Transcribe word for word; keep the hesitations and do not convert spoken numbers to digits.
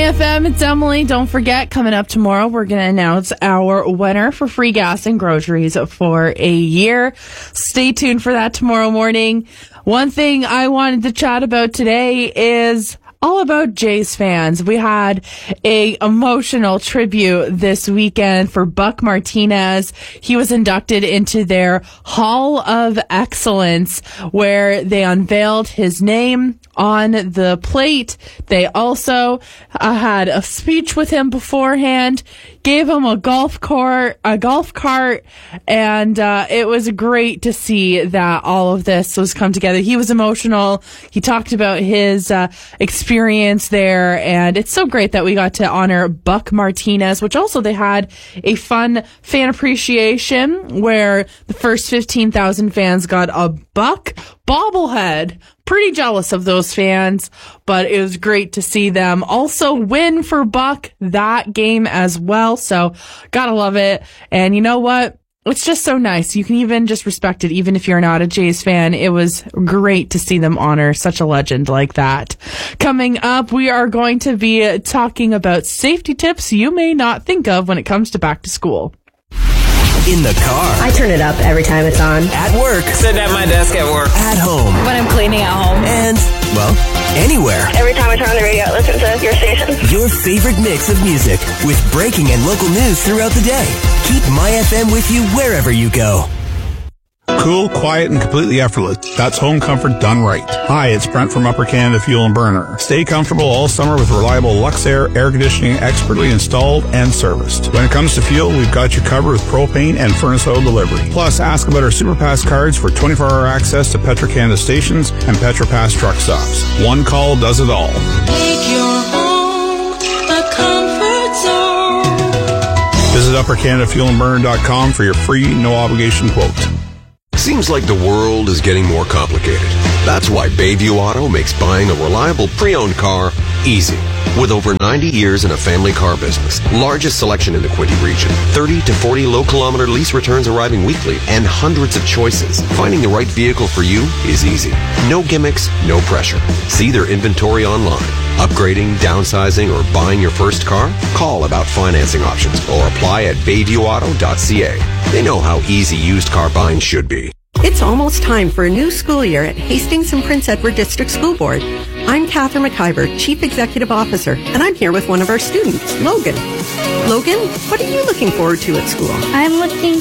F M, it's Emily. Don't forget, coming up tomorrow, we're going to announce our winner for free gas and groceries for a year. Stay tuned for that tomorrow morning. One thing I wanted to chat about today is all about Jays fans. We had a emotional tribute this weekend for Buck Martinez. He was inducted into their Hall of Excellence, where they unveiled his name on the plate. They also uh, had a speech with him beforehand, gave him a golf cart, a golf cart, and uh, it was great to see that all of this was come together. He was emotional. He talked about his uh, experience there, and it's so great that we got to honor Buck Martinez, which also they had a fun fan appreciation where the first fifteen thousand fans got a Buck bobblehead. Pretty jealous of those fans, but it was great to see them also win for Buck that game as well. So gotta love it. And you know what? It's just so nice. You can even just respect it, even if you're not a Jays fan. It was great to see them honor such a legend like that. Coming up, we are going to be talking about safety tips you may not think of when it comes to back to school. In the car. I turn it up every time it's on. At work. Sitting at my desk at work. At home. When I'm cleaning at home. And, well, anywhere. Every time I turn on the radio, I listen to your station. Your favorite mix of music with breaking and local news throughout the day. Keep My F M with you wherever you go. Cool, quiet, and completely effortless. That's home comfort done right. Hi, it's Brent from Upper Canada Fuel and Burner. Stay comfortable all summer with reliable Luxair air conditioning, expertly installed and serviced. When it comes to fuel, we've got you covered with propane and furnace oil delivery. Plus, ask about our SuperPass cards for twenty-four hour access to Petro-Canada stations and PetroPass truck stops. One call does it all. Make your home a comfort zone. Visit upper canada fuel and burner dot com for your free, no obligation quote. Seems like the world is getting more complicated. That's why Bayview Auto makes buying a reliable pre-owned car easy. With over ninety years in a family car business, largest selection in the Quinte region, thirty to forty low-kilometer lease returns arriving weekly, and hundreds of choices, finding the right vehicle for you is easy. No gimmicks, no pressure. See their inventory online. Upgrading, downsizing, or buying your first car? Call about financing options or apply at bayview auto dot c a. They know how easy used car buying should be. It's almost time for a new school year at Hastings and Prince Edward District School Board. I'm Catherine McIver, Chief Executive Officer, and I'm here with one of our students, Logan. Logan, what are you looking forward to at school? I'm looking